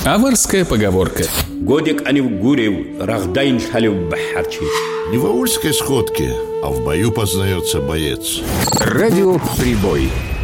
Аварская поговорка. Годик они в гуре, рахдайн шали в бахарчи. Не в аульской сходке, а в бою познается боец. Радио «Прибой».